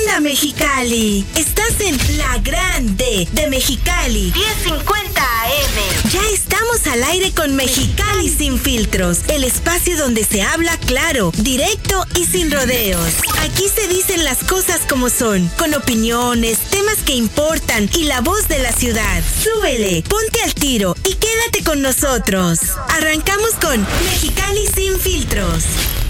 Hola Mexicali, estás en La Grande de Mexicali, 1050 AM. Ya estamos al aire con Mexicali Sin Filtros, el espacio donde se habla claro, directo y sin rodeos. Aquí se dicen las cosas como son, con opiniones, temas que importan y la voz de la ciudad. Súbele, ponte al tiro y quédate con nosotros. Arrancamos con Mexicali Sin Filtros.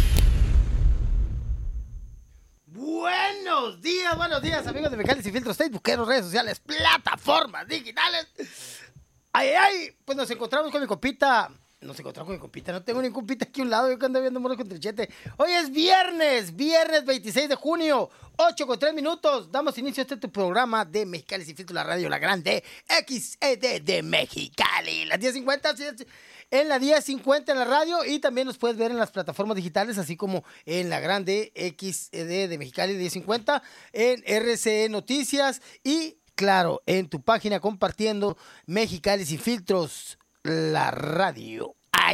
Buenos días, amigos de Mexicali Sin Filtros, facebookeros, redes sociales, plataformas digitales. Pues nos encontramos con mi compita. No tengo ni compita aquí a un lado, yo que ando viendo monos con trichete. Hoy es viernes 26 de junio, 8:03. Damos inicio a este tu programa de Mexicali Sin Filtros, la radio, la grande XED de Mexicali. Las 10:50, en la 10:50 en la radio, y también nos puedes ver en las plataformas digitales, así como en la grande XED de Mexicali 10:50, en RCE Noticias y, claro, en tu página compartiendo Mexicali Sin Filtros, la radio.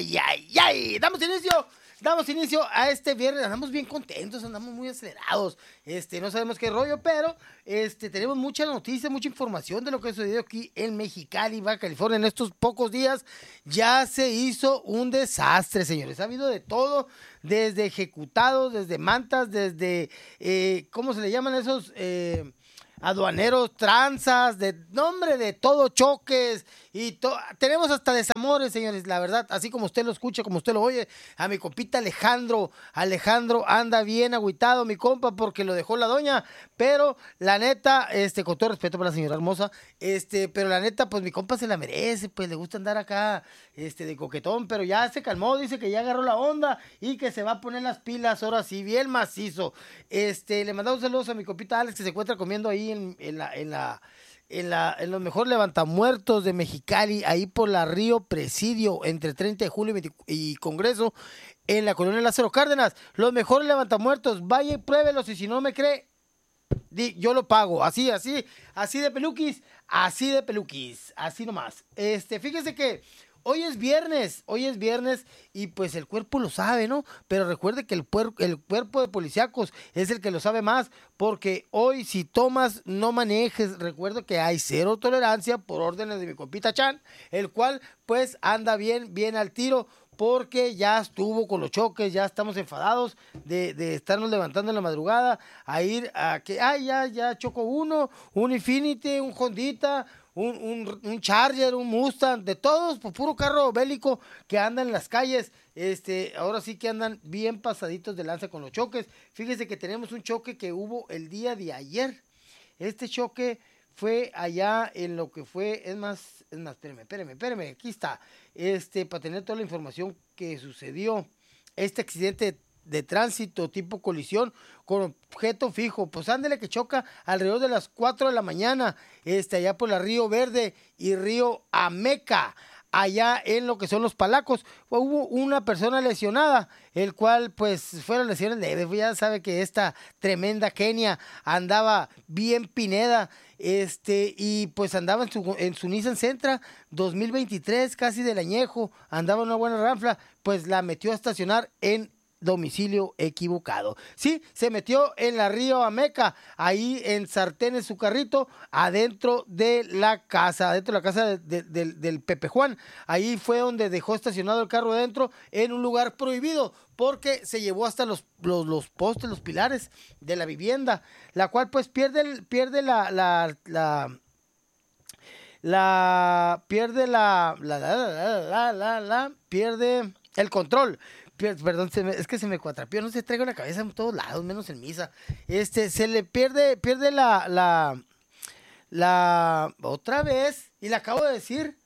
Damos inicio a este viernes. Andamos bien contentos, andamos muy acelerados. No sabemos qué rollo, pero tenemos mucha noticia, mucha información de lo que ha sucedido aquí en Mexicali, Baja California. En estos pocos días ya se hizo un desastre, señores. Ha habido de todo, desde ejecutados, desde mantas, desde ¿cómo se le llaman esos? Aduaneros, tranzas, de todo, choques y tenemos hasta desamores, señores, la verdad, así como usted lo escucha, como usted lo oye. A mi compita Alejandro anda bien agüitado, mi compa, porque lo dejó la doña, pero la neta, con todo respeto para la señora hermosa, pero la neta, pues mi compa se la merece, pues le gusta andar acá, de coquetón, pero ya se calmó, dice que ya agarró la onda y que se va a poner las pilas ahora sí, bien macizo. Le mandamos saludos a mi compita Alex, que se encuentra comiendo ahí en los mejores levantamuertos de Mexicali, ahí por la Río Presidio, entre 30 de julio y Congreso, en la colonia Lázaro Cárdenas. Los mejores levantamuertos, vaya y pruébelos, y si no me cree, yo lo pago, así de peluquis, así nomás. Fíjese que hoy es viernes y pues el cuerpo lo sabe, ¿no? Pero recuerde que el cuerpo de policíacos es el que lo sabe más, porque hoy si tomas, no manejes. Recuerdo que hay cero tolerancia por órdenes de mi compita Chan, el cual pues anda bien al tiro, porque ya estuvo con los choques, ya estamos enfadados de estarnos levantando en la madrugada a ir a que, ya chocó un Infiniti, un Hondita, un Charger, un Mustang, de todos, por puro carro bélico que anda en las calles. Ahora sí que andan bien pasaditos de lanza con los choques. Fíjese que tenemos un choque que hubo el día de ayer. Este choque fue allá en lo que fue, es más, espérame, aquí está, para tener toda la información que sucedió. Este accidente de tránsito tipo colisión con objeto fijo, pues ándele que choca alrededor de las 4 de la mañana, allá por la Río Verde y Río Ameca, allá en lo que son los Palacos. Hubo una persona lesionada, el cual pues fueron lesiones leves. Ya sabe que esta tremenda Kenia andaba bien pineda, y pues andaba en su Nissan Sentra 2023, casi del añejo, andaba en una buena ranfla, pues la metió a estacionar en domicilio equivocado. Sí, se metió en la Río Ameca, ahí en sartenes su carrito, adentro de la casa del Pepe Juan. Ahí fue donde dejó estacionado el carro adentro, en un lugar prohibido, porque se llevó hasta los postes, los pilares de la vivienda, la cual pues pierde el control. Perdón, es que se me cuatrapió, no sé, traigo la cabeza en todos lados, menos en misa. Se le pierde la otra vez, y la acabo de decir,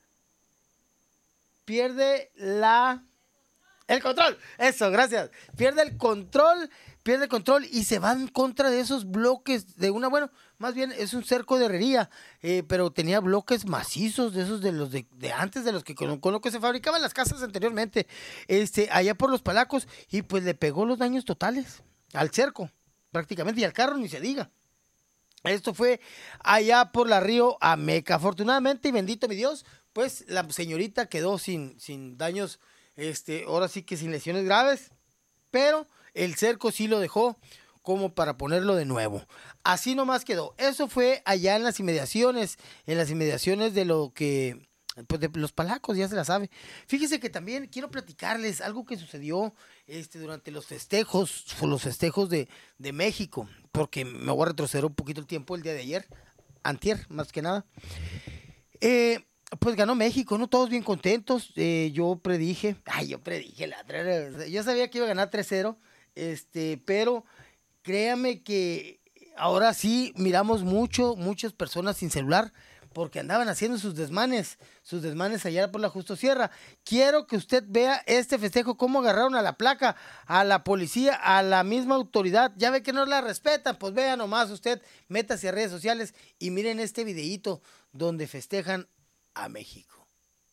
el control, eso, gracias. Pierde el control y se va en contra de esos bloques más bien es un cerco de herrería, pero tenía bloques macizos, de esos de los de antes, de los que con lo que se fabricaban las casas anteriormente, allá por los Palacos, y pues le pegó los daños totales al cerco, prácticamente, y al carro ni se diga. Esto fue allá por la Río Ameca. Afortunadamente, y bendito mi Dios, pues la señorita quedó sin daños, ahora sí que sin lesiones graves, pero el cerco sí lo dejó como para ponerlo de nuevo. Así nomás quedó. Eso fue allá en las inmediaciones de lo que, pues de los Palacos, ya se la sabe. Fíjese que también quiero platicarles algo que sucedió durante los festejos de México, porque me voy a retroceder un poquito el tiempo el día de ayer, antier, más que nada. Pues ganó México, ¿no? Todos bien contentos. Yo sabía que iba a ganar 3-0, pero créame que ahora sí miramos muchas personas sin celular, porque andaban haciendo sus desmanes allá por la Justo Sierra. Quiero que usted vea este festejo, cómo agarraron a la placa, a la policía, a la misma autoridad. Ya ve que no la respetan, pues vea nomás usted, métase a redes sociales y miren este videíto donde festejan a México.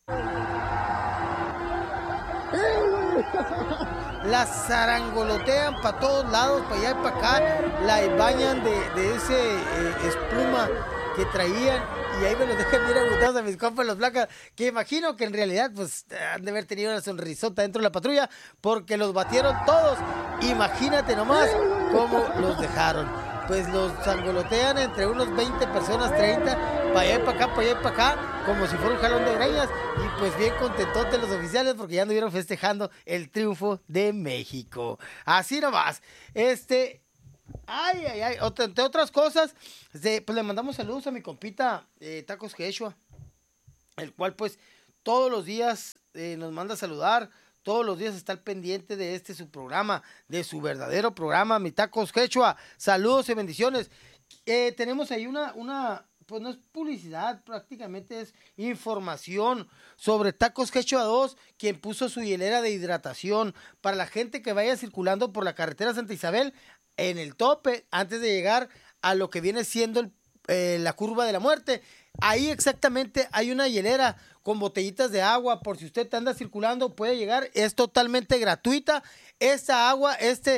La zarangolotean para todos lados, para allá y para acá, la bañan de ese espuma que traían, y ahí me los dejan bien aguitados a mis compas los placas, que imagino que en realidad pues han de haber tenido una sonrisota dentro de la patrulla, porque los batieron todos. Imagínate nomás cómo los dejaron. Pues los zangolotean entre unos 20 personas, 30, para allá y para acá, para allá y para acá, como si fuera un jalón de greñas, y pues bien contentotes los oficiales porque ya anduvieron festejando el triunfo de México. Así nomás. Entre otras cosas, pues le mandamos saludos a mi compita Tacos Quechua, el cual pues todos los días nos manda a saludar. Todos los días está al pendiente de su programa, de su verdadero programa, mi Tacos Quechua. Saludos y bendiciones. Tenemos ahí pues no es publicidad, prácticamente es información sobre Tacos Quechua 2, quien puso su hielera de hidratación para la gente que vaya circulando por la carretera Santa Isabel en el tope, antes de llegar a lo que viene siendo la curva de la muerte. Ahí exactamente hay una hielera con botellitas de agua, por si usted anda circulando, puede llegar, es totalmente gratuita. Esta agua,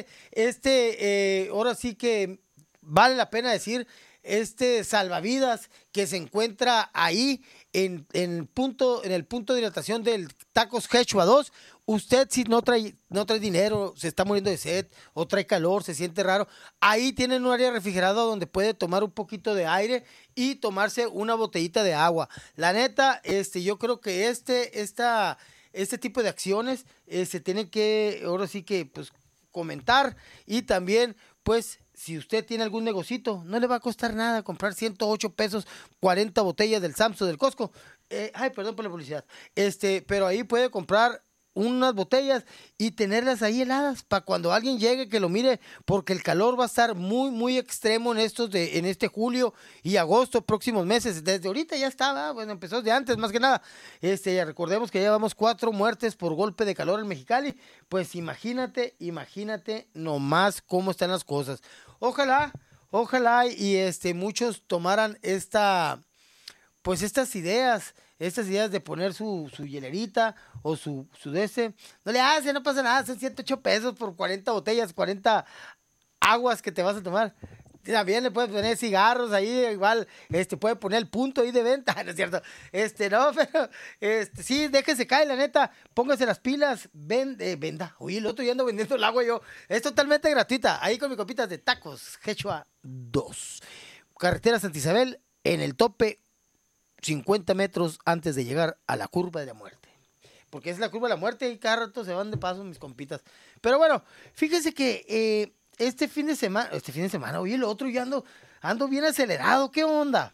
ahora sí que vale la pena decir, salvavidas que se encuentra ahí en el punto de hidratación del Tacos Quechua 2. Usted si no trae dinero, se está muriendo de sed o trae calor, se siente raro, ahí tienen un área refrigerada donde puede tomar un poquito de aire y tomarse una botellita de agua. La neta, yo creo que este tipo de acciones se tienen que, ahora sí que, pues, comentar. Y también, pues, si usted tiene algún negocito, no le va a costar nada comprar 108 pesos, 40 botellas del Sam's o del Costco. Perdón por la publicidad. Pero ahí puede comprar unas botellas y tenerlas ahí heladas para cuando alguien llegue que lo mire, porque el calor va a estar muy, muy extremo en este julio y agosto, próximos meses. Desde ahorita ya estaba, bueno, empezó desde antes, más que nada. Ya recordemos que ya llevamos 4 muertes por golpe de calor en Mexicali. Pues imagínate nomás cómo están las cosas. Ojalá y muchos tomaran estas ideas de poner su hielerita o su no le hace, no pasa nada, son 108 pesos por 40 botellas, 40 aguas que te vas a tomar. También le puedes poner cigarros ahí, igual, puede poner el punto ahí de venta, ¿no es cierto? No, pero, sí, déjese caer, la neta, póngase las pilas, venda. Oye, el otro ya ando vendiendo el agua yo. Es totalmente gratuita, ahí con mis copitas de Tacos Quechua 2. Carretera Santa Isabel, en el tope, 50 metros antes de llegar a la curva de la muerte. Porque es la curva de la muerte y cada rato se van de paso mis compitas. Pero bueno, fíjense que este fin de semana, oye, el otro yo ando bien acelerado, ¿qué onda?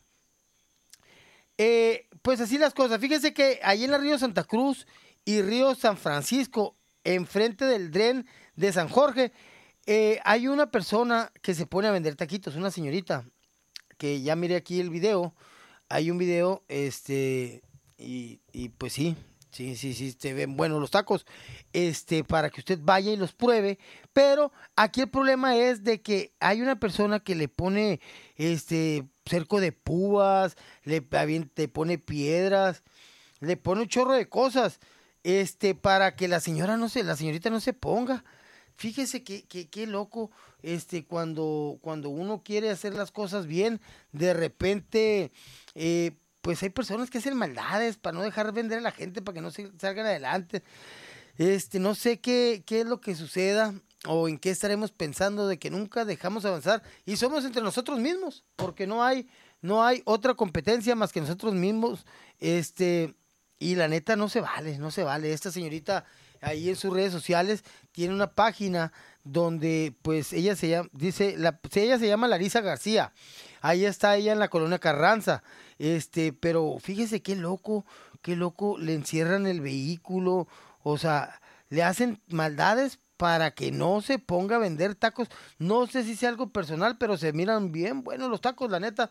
Pues así las cosas. Fíjense que ahí en la Río Santa Cruz y Río San Francisco, enfrente del Dren de San Jorge, hay una persona que se pone a vender taquitos, una señorita, que ya miré aquí el video. Hay un video, y pues sí, se ven buenos los tacos, para que usted vaya y los pruebe. Pero aquí el problema es de que hay una persona que le pone, cerco de púas, le pone piedras, le pone un chorro de cosas, para que la señorita no se ponga. Fíjese qué loco, cuando uno quiere hacer las cosas bien, de repente, pues hay personas que hacen maldades para no dejar vender a la gente, para que no salgan adelante. No sé qué es lo que suceda, o en qué estaremos pensando de que nunca dejamos avanzar y somos entre nosotros mismos, porque no hay otra competencia más que nosotros mismos, y la neta no se vale. Esta señorita ahí en sus redes sociales tiene una página donde pues ella se llama Larisa García. Ahí está ella en la colonia Carranza. Pero fíjese qué loco, le encierran el vehículo, o sea, le hacen maldades para que no se ponga a vender tacos. No sé si sea algo personal, pero se miran bien buenos los tacos, la neta.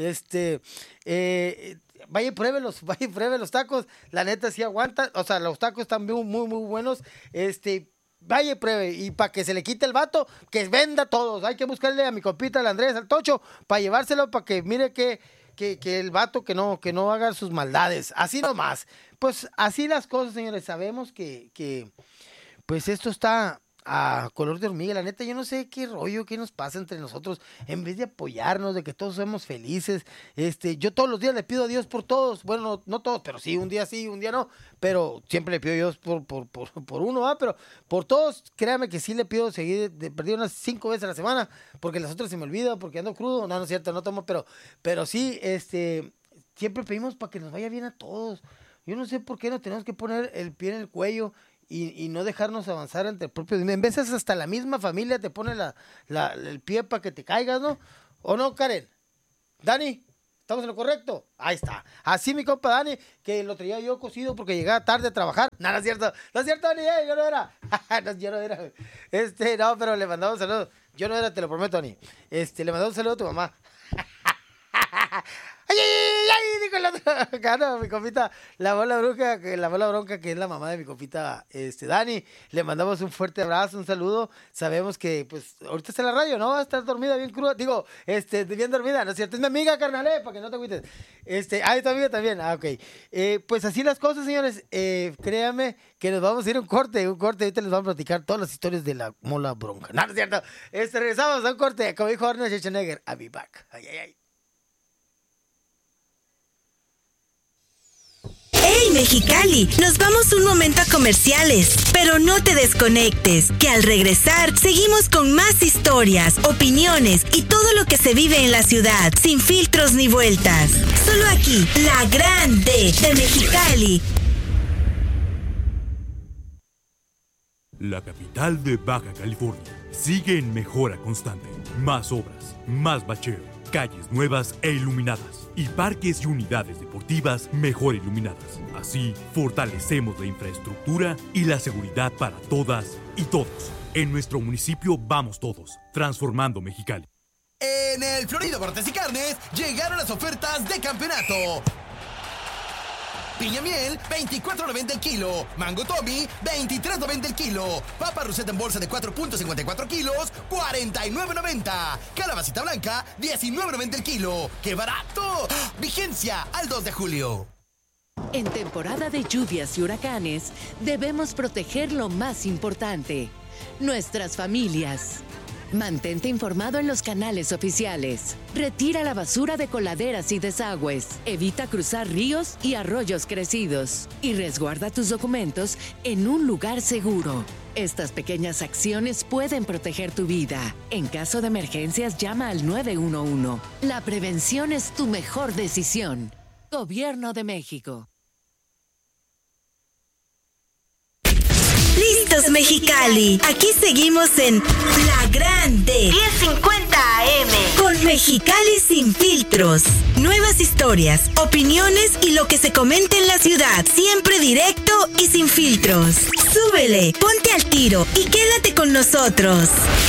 Vaya y pruebe los tacos, la neta sí aguantan, o sea, los tacos están muy, muy, muy buenos. Vaya y pruebe, y para que se le quite el vato, que venda todos. Hay que buscarle a mi compita, al Andrés, al Tocho, para llevárselo, para que mire que el vato que no haga sus maldades, así nomás. Pues así las cosas, señores. Sabemos que pues esto está a color de hormiga. La neta, yo no sé qué rollo, qué nos pasa entre nosotros, en vez de apoyarnos, de que todos seamos felices. Yo todos los días le pido a Dios por todos, bueno, no todos, pero sí, un día no, pero siempre le pido a Dios por uno, pero por todos, créame que sí le pido seguir, perdí unas 5 veces a la semana, porque las otras se me olvidan, porque ando crudo, no es cierto, no tomo, pero sí, siempre pedimos para que nos vaya bien a todos. Yo no sé por qué no tenemos que poner el pie en el cuello y no dejarnos avanzar entre propios. En veces hasta la misma familia te pone el pie para que te caigas, ¿no? ¿O no, Karen? Dani, ¿estamos en lo correcto? Ahí está. Así mi compa Dani, que lo traía yo cocido porque llegaba tarde a trabajar. No es cierto, Dani, yo no era. Yo no era. No, pero le mandamos un saludo. Yo no era, te lo prometo, Dani. Le mandamos un saludo a tu mamá. ¡Ay! Dijo el otro. Claro, mi compita, la bola bronca, que es la mamá de mi compita, Dani. Le mandamos un fuerte abrazo, un saludo. Sabemos que, pues, ahorita está en la radio, ¿no? Va a estar dormida, bien cruda. Digo, bien dormida, ¿no es cierto? Es mi amiga, carnal, para que no te agüites. Tu amiga también. Ok. Pues así las cosas, señores. Créanme que nos vamos a ir a un corte. Ahorita les vamos a platicar todas las historias de la mola bronca. No, no es cierto. Regresamos a un corte. Como dijo Arnold Schwarzenegger, I'll be back. Ay. ¡Hey, Mexicali! Nos vamos un momento a comerciales, pero no te desconectes, que al regresar seguimos con más historias, opiniones y todo lo que se vive en la ciudad, sin filtros ni vueltas. Solo aquí, La Grande de Mexicali. La capital de Baja California sigue en mejora constante. Más obras, más bacheo, calles nuevas e iluminadas y parques y unidades deportivas mejor iluminadas. Así, fortalecemos la infraestructura y la seguridad para todas y todos. En nuestro municipio vamos todos, transformando Mexicali. En el Florido Cortes y Carnes llegaron las ofertas de campeonato. Piña miel, $24.90 el kilo. Mango Tommy, $23.90 el kilo. Papa Rosetta en bolsa de 4.54 kilos, $49.90. Calabacita blanca, $19.90 el kilo. ¡Qué barato! Vigencia al 2 de julio. En temporada de lluvias y huracanes, debemos proteger lo más importante: nuestras familias. Mantente informado en los canales oficiales. Retira la basura de coladeras y desagües. Evita cruzar ríos y arroyos crecidos. Y resguarda tus documentos en un lugar seguro. Estas pequeñas acciones pueden proteger tu vida. En caso de emergencias, llama al 911. La prevención es tu mejor decisión. Gobierno de México. ¡Listos, Mexicali! Aquí seguimos en La Grande 1050 AM con Mexicali sin filtros. Nuevas historias, opiniones y lo que se comenta en la ciudad. Siempre directo y sin filtros. Súbele, ponte al tiro y quédate con nosotros.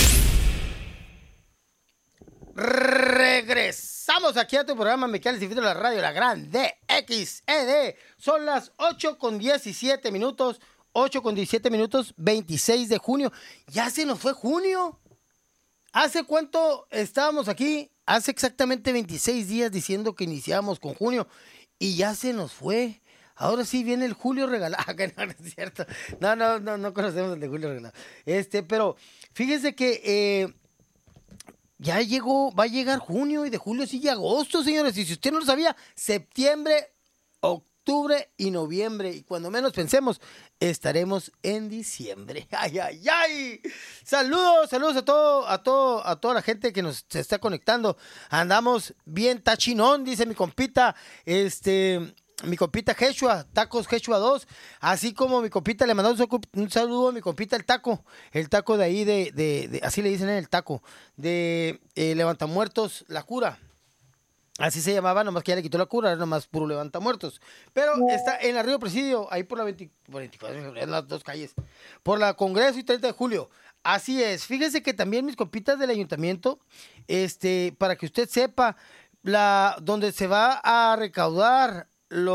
Regresamos aquí a tu programa Mexicali sin filtros, la radio, La Grande XED. Son las 8:17 minutos. 8:17 minutos, 26 de junio. Ya se nos fue junio. ¿Hace cuánto estábamos aquí? Hace exactamente 26 días diciendo que iniciábamos con junio y ya se nos fue. Ahora sí viene el julio regalado. No es cierto. No conocemos el de julio regalado. Pero fíjese que ya llegó, va a llegar junio y de julio sigue agosto, señores. Y si usted no lo sabía, septiembre, octubre, octubre y noviembre. Y cuando menos pensemos, estaremos en diciembre. ¡Ay, ay, ay! Saludos a toda la gente que se está conectando. Andamos bien tachinón, dice mi compita. Mi compita Jeshua, Tacos Jeshua 2, así como mi compita le mandó un saludo a mi compita el taco de ahí de así le dicen el taco, de Levantamuertos, La Cura. Así se llamaba, nomás que ya le quitó la cura, era nomás puro Levantamuertos. Pero está en la Río Presidio, ahí por la 24, en las dos calles, por la Congreso y 30 de julio. Así es, fíjese que también mis compitas del ayuntamiento, para que usted sepa, donde se va a recaudar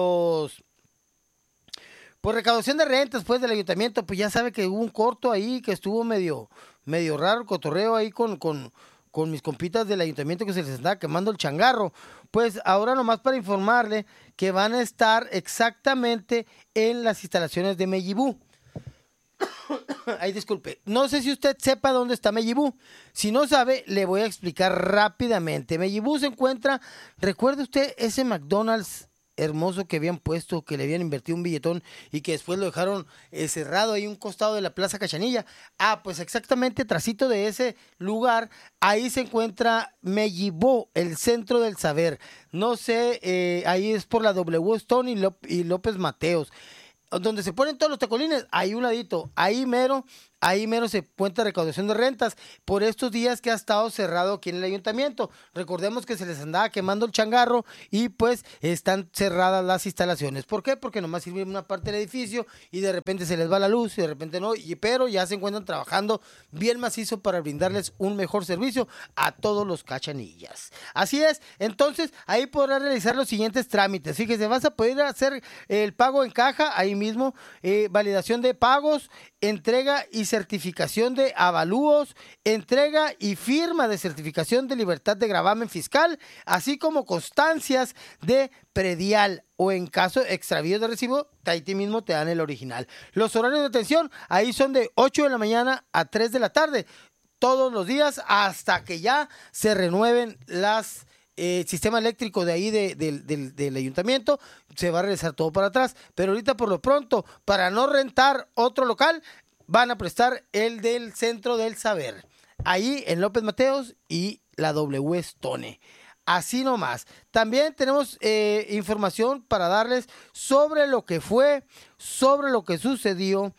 pues recaudación de rentas pues del ayuntamiento, pues ya sabe que hubo un corto ahí que estuvo medio raro el cotorreo ahí con mis compitas del ayuntamiento que se les andaba quemando el changarro. Pues ahora nomás para informarle que van a estar exactamente en las instalaciones de Mellibú. Ay, disculpe, no sé si usted sepa dónde está Mellibú. Si no sabe, le voy a explicar rápidamente. Mellibú se encuentra, ¿recuerda usted ese McDonald's hermoso que habían puesto, que le habían invertido un billetón y que después lo dejaron cerrado ahí un costado de la Plaza Cachanilla? Pues exactamente trasito de ese lugar, ahí se encuentra Mellibú, el centro del saber. No sé, ahí es por la W Stone y López Mateos, donde se ponen todos los tecolines, ahí un ladito, ahí mero se encuentra recaudación de rentas por estos días que ha estado cerrado aquí en el ayuntamiento. Recordemos que se les andaba quemando el changarro y pues están cerradas las instalaciones. ¿Por qué? Porque nomás sirve una parte del edificio y de repente se les va la luz y de repente no, pero ya se encuentran trabajando bien macizo para brindarles un mejor servicio a todos los cachanillas. Así es, entonces ahí podrá realizar los siguientes trámites. Fíjese, vas a poder hacer el pago en caja ahí mismo, validación de pagos, entrega y certificación de avalúos, entrega y firma de certificación de libertad de gravamen fiscal, así como constancias de predial, o en caso de extravío de recibo, ahí mismo te dan el original. Los horarios de atención ahí son de 8 de la mañana a 3 de la tarde, todos los días hasta que ya se renueven las sistema eléctrico de ahí del ayuntamiento. Se va a regresar todo para atrás, pero ahorita por lo pronto, para no rentar otro local, van a prestar el del Centro del Saber, ahí en López Mateos y la W Stone. Así nomás. También tenemos información para darles sobre lo que fue, sobre lo que sucedió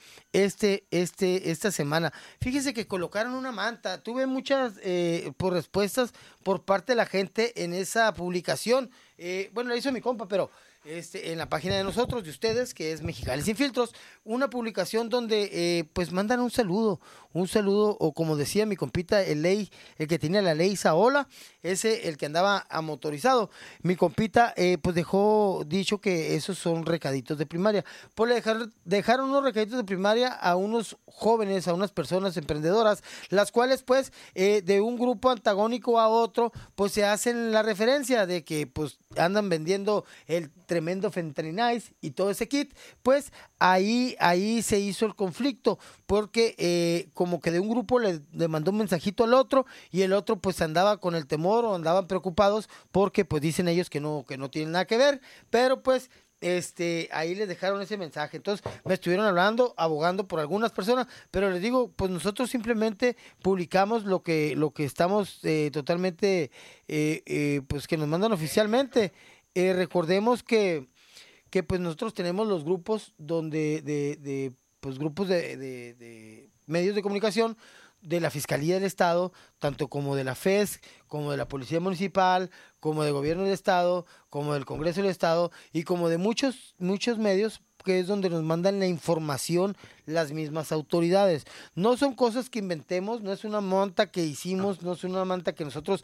esta semana. Fíjese que colocaron una manta. Tuve muchas respuestas por parte de la gente en esa publicación. La hizo mi compa, pero en la página de nosotros, de ustedes, que es Mexicali Sin Filtros, una publicación donde pues mandan un saludo, o como decía mi compita, el que tenía la ley Saola, el que andaba amotorizado. Mi compita pues dejó dicho que esos son recaditos de primaria. Pues le dejaron unos recaditos de primaria a unos jóvenes, a unas personas emprendedoras, las cuales pues de un grupo antagónico a otro, pues se hacen la referencia de que pues andan vendiendo el tremendo Fentanyl y todo ese kit. Pues ahí se hizo el conflicto, porque como que de un grupo le mandó un mensajito al otro y el otro pues andaba con el temor o andaban preocupados porque pues dicen ellos que no tienen nada que ver, pero pues ahí les dejaron ese mensaje. Entonces me estuvieron abogando por algunas personas, pero les digo, pues nosotros simplemente publicamos lo que estamos totalmente pues que nos mandan oficialmente. Recordemos que pues nosotros tenemos los grupos donde pues grupos de medios de comunicación de la Fiscalía del Estado, tanto como de la FES, como de la Policía Municipal, como de Gobierno del Estado, como del Congreso del Estado y como de muchos medios, que es donde nos mandan la información las mismas autoridades. No son cosas que inventemos, no es una manta que hicimos, no es una manta que nosotros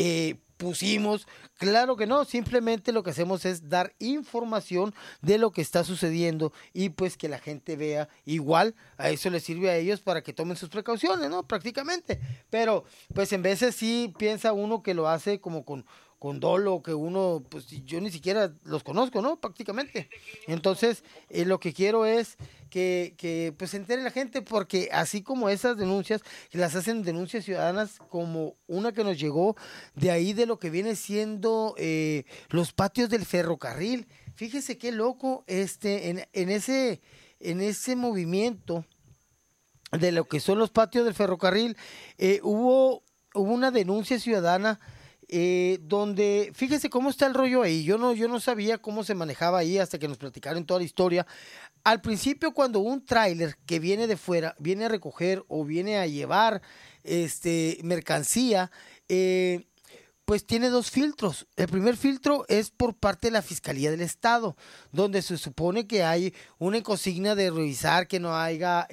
pusimos, claro que no, simplemente lo que hacemos es dar información de lo que está sucediendo y pues que la gente vea. Igual a eso les sirve a ellos para que tomen sus precauciones, ¿no? Prácticamente, pero pues en veces sí piensa uno que lo hace como con dolo, que uno, pues yo ni siquiera los conozco, ¿no? Prácticamente. Entonces, lo que quiero es que pues se entere la gente, porque así como esas denuncias, las hacen denuncias ciudadanas, como una que nos llegó de ahí de lo que viene siendo los patios del ferrocarril. fíjese qué loco, en ese movimiento de lo que son los patios del ferrocarril, hubo una denuncia ciudadana donde, fíjese cómo está el rollo ahí. Yo no sabía cómo se manejaba ahí hasta que nos platicaron toda la historia. Al principio, cuando un tráiler que viene de fuera, viene a recoger o viene a llevar mercancía, pues tiene 2 filtros. El primer filtro es por parte de la Fiscalía del Estado, donde se supone que hay una consigna de revisar que no haya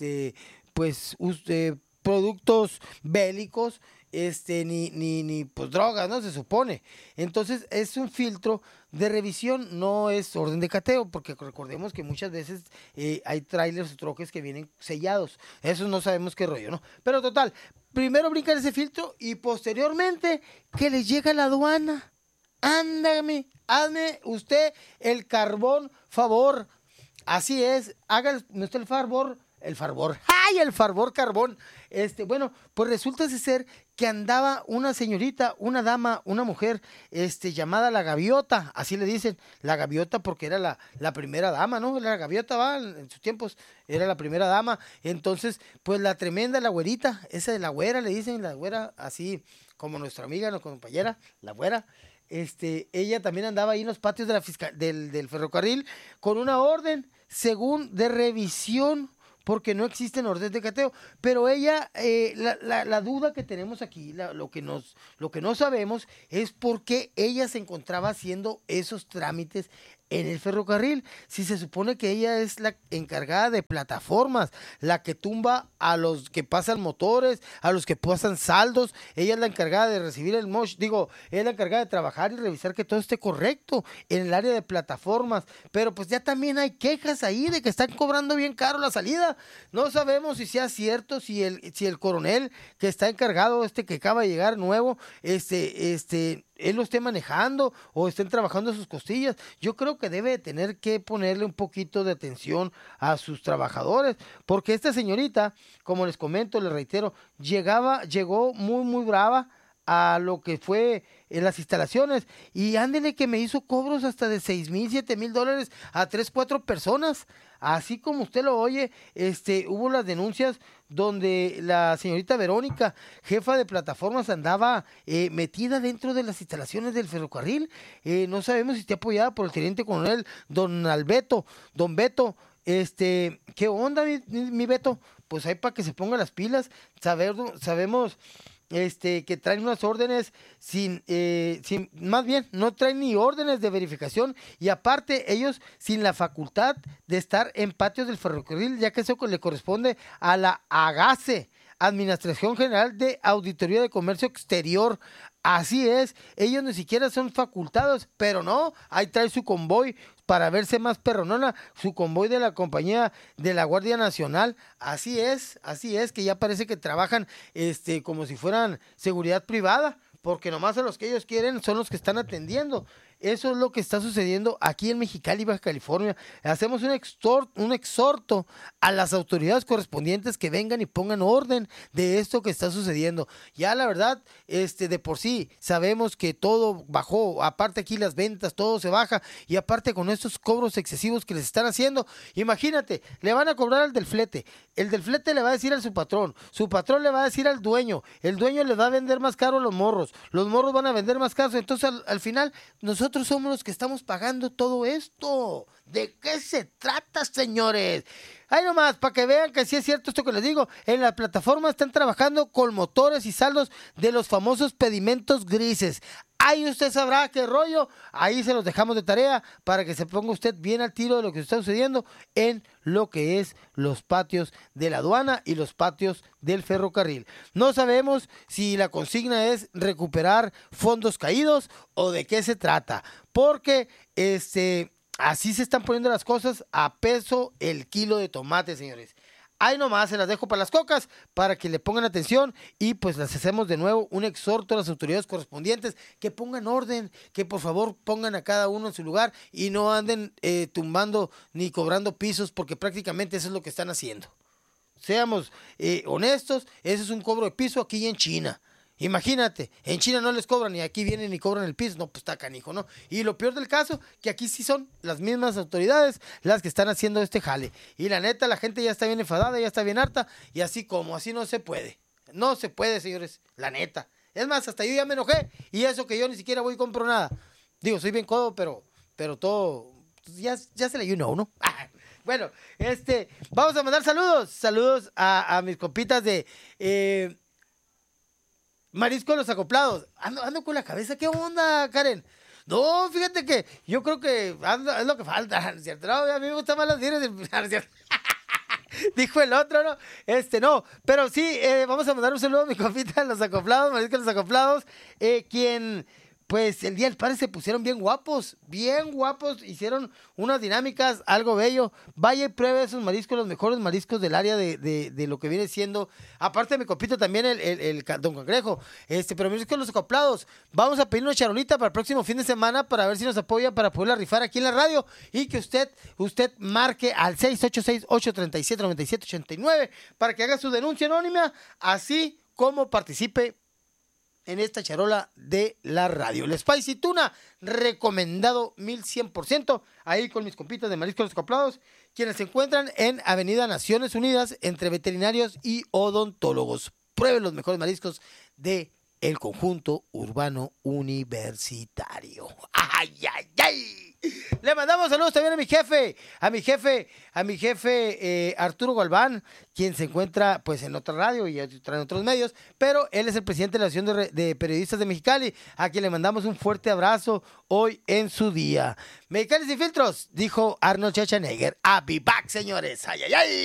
productos bélicos, ni pues drogas, ¿no? Se supone. Entonces es un filtro de revisión, no es orden de cateo, porque recordemos que muchas veces hay trailers o troques que vienen sellados. Eso no sabemos qué rollo, ¿no? Pero total, primero brincan ese filtro y posteriormente que les llega la aduana. Ándame, hazme usted el carbón favor. Así es, hágale usted el favor. El Farbor. ¡Ay, el Farbor carbón! Bueno, pues resulta ser que andaba una señorita, una dama, una mujer, llamada la Gaviota, así le dicen, la Gaviota porque era la primera dama, ¿no? La Gaviota, en sus tiempos era la primera dama. Entonces, pues la tremenda, la güerita, esa de la güera, le dicen, la güera, así como nuestra amiga, nuestra compañera, la güera. Ella también andaba ahí en los patios de del ferrocarril con una orden, según de revisión, porque no existen órdenes de cateo, pero ella, la duda que tenemos aquí, lo que no sabemos es por qué ella se encontraba haciendo esos trámites en el ferrocarril, si se supone que ella es la encargada de plataformas, la que tumba a los que pasan motores, a los que pasan saldos. Ella es la encargada de recibir el mosh, es la encargada de trabajar y revisar que todo esté correcto en el área de plataformas, pero pues ya también hay quejas ahí de que están cobrando bien caro la salida. No sabemos si sea cierto, si el coronel que está encargado, que acaba de llegar nuevo, él lo esté manejando o estén trabajando sus costillas. Yo creo que debe tener que ponerle un poquito de atención a sus trabajadores, porque esta señorita, como les comento, les reitero, llegó muy, muy brava a lo que fue en las instalaciones, y ándele que me hizo cobros hasta de $6,000, $7,000 a 3, 4 personas, así como usted lo oye. Hubo las denuncias donde la señorita Verónica, jefa de plataformas, andaba metida dentro de las instalaciones del ferrocarril. No sabemos si está apoyada por el teniente coronel don Beto. ¿Qué onda, mi Beto? Pues ahí para que se ponga las pilas. Sabemos que traen unas órdenes más bien no traen ni órdenes de verificación, y aparte ellos sin la facultad de estar en patios del ferrocarril, ya que eso le corresponde a la AGACE, Administración General de Auditoría de Comercio Exterior. Así es, ellos ni siquiera son facultados, pero no, ahí trae su convoy para verse más perronona, su convoy de la compañía de la Guardia Nacional. Así es, que ya parece que trabajan como si fueran seguridad privada, porque nomás a los que ellos quieren son los que están atendiendo. Eso es lo que está sucediendo aquí en Mexicali, Baja California. Hacemos un exhorto a las autoridades correspondientes que vengan y pongan orden de esto que está sucediendo. Ya la verdad, de por sí sabemos que todo bajó, aparte aquí las ventas, todo se baja, y aparte con estos cobros excesivos que les están haciendo, imagínate, le van a cobrar al del flete, el del flete le va a decir a su patrón le va a decir al dueño, el dueño le va a vender más caro a los morros van a vender más caros, entonces al final nosotros somos los que estamos pagando todo esto. ¿De qué se trata, señores? Ahí nomás, para que vean que sí es cierto esto que les digo. En la plataforma están trabajando con motores y saldos de los famosos pedimentos grises. Ahí usted sabrá qué rollo. Ahí se los dejamos de tarea para que se ponga usted bien al tiro de lo que está sucediendo en lo que es los patios de la aduana y los patios del ferrocarril. No sabemos si la consigna es recuperar fondos caídos o de qué se trata, porque así se están poniendo las cosas a peso el kilo de tomate, señores. Ahí nomás se las dejo para las cocas, para que le pongan atención, y pues les hacemos de nuevo un exhorto a las autoridades correspondientes que pongan orden, que por favor pongan a cada uno en su lugar y no anden tumbando ni cobrando pisos, porque prácticamente eso es lo que están haciendo. Seamos honestos, ese es un cobro de piso aquí en China. Imagínate, en China no les cobran y aquí vienen y cobran el piso. No, pues está canijo, ¿no? Y lo peor del caso, que aquí sí son las mismas autoridades las que están haciendo este jale. Y la neta, la gente ya está bien enfadada, ya está bien harta. Y así no se puede. No se puede, señores, la neta. Es más, hasta yo ya me enojé. Y eso que yo ni siquiera voy y compro nada. Digo, soy bien codo, pero todo, ya se le ¿no? Bueno, vamos a mandar saludos. Saludos a mis compitas de... Mariscos Los Acoplados. Ando con la cabeza. ¿Qué onda, Karen? No, fíjate que yo creo que es lo que falta, ¿cierto? No, a mí me gustan más las virus, ¿cierto? Dijo el otro, ¿no? No, pero sí, vamos a mandar un saludo a mi compita Los Acoplados, Mariscos Los Acoplados, quien... Pues el día del padre se pusieron bien guapos, hicieron unas dinámicas, algo bello. Vaya y pruebe esos mariscos, los mejores mariscos del área de lo que viene siendo. Aparte de mi copito también el Don Cangrejo, pero Mariscos Los Acoplados. Vamos a pedir una charolita para el próximo fin de semana para ver si nos apoya para poderla rifar aquí en la radio y que usted marque al 686-837-9789 para que haga su denuncia anónima, así como participe en esta charola de la radio. El Spicy Tuna, recomendado 1100%, ahí con mis compitas de Mariscos Los Acoplados, quienes se encuentran en Avenida Naciones Unidas, entre veterinarios y odontólogos. Prueben los mejores mariscos de el conjunto urbano universitario. ¡Ay, ay, ay! Le mandamos saludos también a mi jefe Arturo Galván, quien se encuentra pues en otra radio y en otros medios, pero él es el presidente de la Asociación de Periodistas de Mexicali, a quien le mandamos un fuerte abrazo hoy en su día. Mexicali Sin Filtros, dijo Arnold Schwarzenegger. I'll be back, señores. ¡Ay, ay, ay!